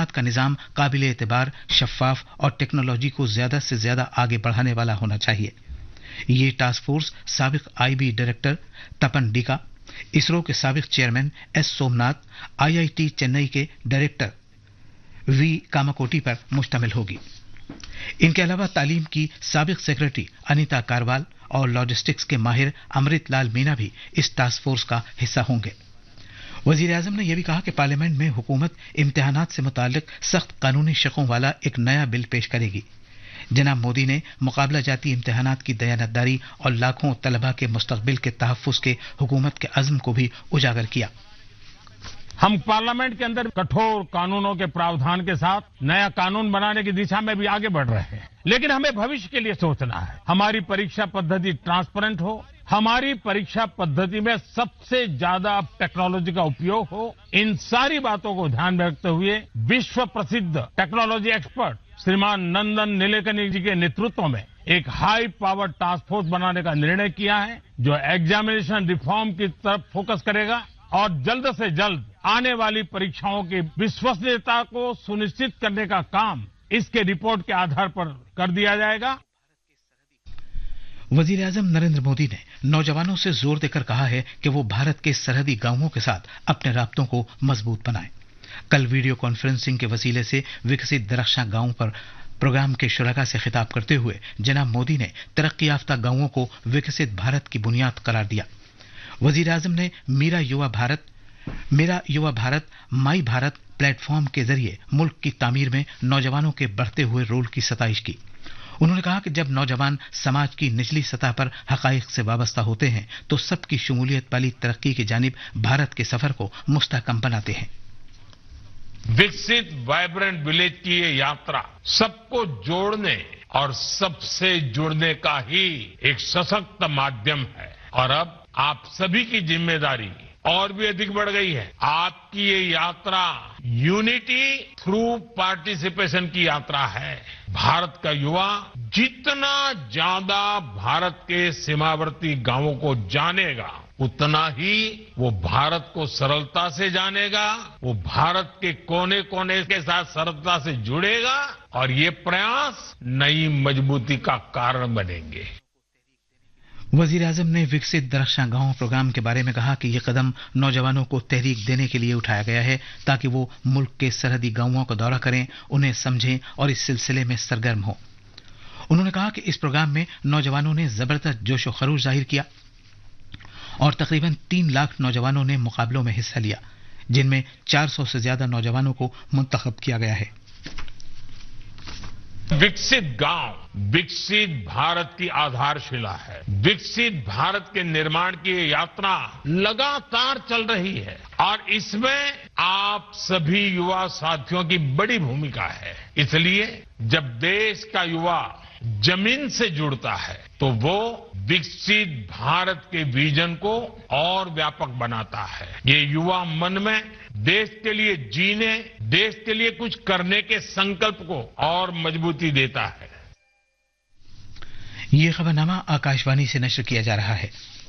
امتحانات کا نظام قابل اعتبار، شفاف اور ٹیکنالوجی کو زیادہ سے زیادہ آگے بڑھانے والا ہونا چاہیے۔ یہ ٹاسک فورس سابق آئی بی ڈائریکٹر تپن ڈیکا، اسرو کے سابق chairman S Somnath, I I T Chennai کے ڈائریکٹر وی کاماکوٹی پر مشتمل ہوگی۔ ان کے علاوہ تعلیم کی سابق سیکرٹری انیتا کاروال اور لاجسٹکس کے ماہر امرت لال مینا بھی اس ٹاسک فورس کا حصہ ہوں گے۔ وزیر اعظم نے یہ بھی کہا کہ پارلیمنٹ میں حکومت امتحانات سے متعلق سخت قانونی شقوں والا ایک نیا بل پیش کرے گی۔ جناب مودی نے مقابلہ جاتی امتحانات کی دیانتداری اور لاکھوں طلباء کے مستقبل کے تحفظ کے حکومت کے عزم کو بھی اجاگر کیا۔ ہم پارلیمنٹ کے اندر کٹھور قانونوں کے پراودھان کے ساتھ نیا قانون بنانے کی دشا میں بھی آگے بڑھ رہے ہیں، لیکن ہمیں بھوشیہ کے لیے سوچنا ہے۔ ہماری پریکشا پدھتی ٹرانسپیرنٹ ہو، ہماری پریکشا پدھتی میں سب سے زیادہ ٹیکنالوجی کا اپیوگ ہو، ان ساری باتوں کو دھیان میں رکھتے ہوئے وشو پرسدھ ٹیکنالوجی ایکسپرٹ شریمان نندن نیلیکانی جی کے نیترتو میں ایک ہائی پاور ٹاسک فورس بنانے کا نرنے کیا ہے، جو ایگزامینیشن ریفارم کی طرف فوکس کرے گا اور جلد سے جلد آنے والی پریکشاؤں کی وشوسنییتا کو سنشچت کرنے کا کام اس کے رپورٹ کے آدھار پر کر دیا جائے گا۔ وزیر اعظم نریندر مودی نے نوجوانوں سے زور دے کر کہا ہے کہ وہ بھارت کے سرحدی گاؤں کے ساتھ اپنے رابطوں کو مضبوط بنائیں۔ کل ویڈیو کانفرنسنگ کے وسیلے سے وکست درخشاں گاؤں پر پروگرام کے شرکاء سے خطاب کرتے ہوئے جناب مودی نے ترقی یافتہ گاؤں کو وکست بھارت کی بنیاد قرار دیا۔ وزیر اعظم نے میرا یوا بھارت مائی بھارت پلیٹ فارم کے ذریعے ملک کی تعمیر میں نوجوانوں کے بڑھتے ہوئے رول کی ستائش کی۔ انہوں نے کہا کہ جب نوجوان سماج کی نچلی سطح پر حقائق سے وابستہ ہوتے ہیں تو سب کی شمولیت والی ترقی کی جانب بھارت کے سفر کو مستحکم بناتے ہیں۔ وکست وائبرنٹ ولیج کی یہ یاترا سب کو جوڑنے اور سب سے جڑنے کا ہی ایک سشکت مادھیم ہے، اور اب آپ سبھی کی ذمہ داری اور بھی ادھک بڑھ گئی ہے۔ آپ کی یہ یاترا یونٹی تھرو پارٹیسپیشن کی یاترا ہے۔ بھارت کا یوا جتنا زیادہ بھارت کے سیماورتی گاؤں کو جانے گا اتنا ہی وہ بھارت کو سرلتا سے جانے گا، وہ بھارت کے کونے کونے کے ساتھ سرلتا سے جڑے گا، اور یہ پریاس نئی مضبوطی کا کارن بنیں گے۔ وزیر اعظم نے وکست درخشاں گاؤں پروگرام کے بارے میں کہا کہ یہ قدم نوجوانوں کو تحریک دینے کے لیے اٹھایا گیا ہے تاکہ وہ ملک کے سرحدی گاؤں کا دورہ کریں، انہیں سمجھیں اور اس سلسلے میں سرگرم ہوں۔ انہوں نے کہا کہ اس پروگرام میں نوجوانوں نے زبردست جوش و خروش ظاہر کیا اور تقریباً 3 لاکھ نوجوانوں نے مقابلوں میں حصہ لیا، جن میں 400 سے زیادہ نوجوانوں کو منتخب کیا گیا ہے۔ وکست گاؤں وکست بھارت کی آدھار شیلا ہے۔ وکست بھارت کے نرمان کی یہ یاترا لگاتار چل رہی ہے، اور اس میں آپ سبھی یوا ساتھیوں کی بڑی بھومکا ہے۔ اس لیے جب دیش کا یوا زمین سے جڑتا ہے تو وہ وکست بھارت کے ویژن کو اور ویاپک بناتا ہے۔ یہ یوا من میں دیش کے لیے جینے، دیش کے لیے کچھ کرنے کے سنکلپ کو اور مضبوطی دیتا ہے۔ یہ خبرنامہ آکاشوانی سے نشر کیا جا رہا ہے۔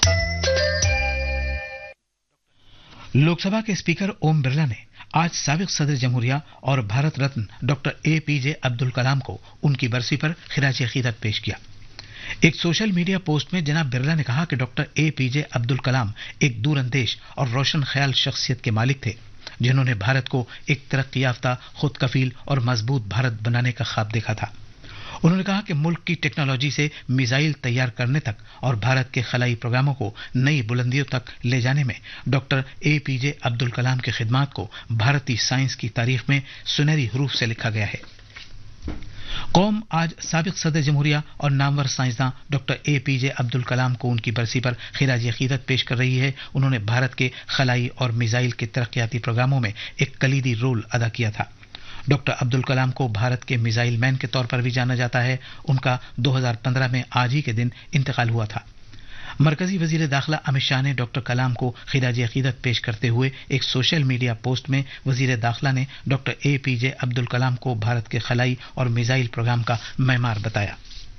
لوک سبھا کے اسپیکر اوم برلا نے آج سابق صدر جمہوریہ اور بھارت رتن ڈاکٹر اے پی جے عبد الکلام کو ان کی برسی پر خراج عقیدت پیش کیا۔ ایک سوشل میڈیا پوسٹ میں جناب برلا نے کہا کہ ڈاکٹر اے پی جے عبد الکلام ایک دور اندیش اور روشن خیال شخصیت کے مالک تھے، جنہوں نے بھارت کو ایک ترقی یافتہ، خود کفیل اور مضبوط بھارت بنانے کا خواب دیکھا تھا۔ انہوں نے کہا کہ ملک کی ٹیکنالوجی سے میزائل تیار کرنے تک اور بھارت کے خلائی پروگراموں کو نئی بلندیوں تک لے جانے میں ڈاکٹر اے پی جے عبد الکلام کی خدمات کو بھارتی سائنس کی تاریخ میں سنہری حروف سے لکھا گیا ہے۔ قوم آج سابق صدر جمہوریہ اور نامور سائنسداں ڈاکٹر اے پی جے عبد الکلام کو ان کی برسی پر خراج عقیدت پیش کر رہی ہے۔ انہوں نے بھارت کے خلائی اور میزائل کے ترقیاتی پروگراموں میں ایک کلیدی رول ادا کیا تھا۔ ڈاکٹر عبد الکلام کو بھارت کے میزائل مین کے طور پر بھی جانا جاتا ہے۔ ان کا 2015 میں آج ہی کے دن انتقال ہوا تھا۔ مرکزی وزیر داخلہ امت شاہ نے ڈاکٹر کلام کو خراج عقیدت پیش کرتے ہوئے ایک سوشل میڈیا پوسٹ میں وزیر داخلہ نے ڈاکٹر اے پی جے عبد الکلام کو بھارت کے خلائی اور میزائل پروگرام کا معمار بتایا۔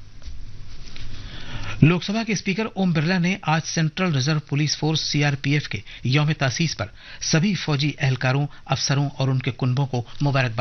لوک سبھا کے اسپیکر اوم برلا نے آج central reserve police force C R P F کے یوم تاسیس پر سبھی فوجی اہلکاروں، افسروں اور ان کے کنبوں کو مبارکباد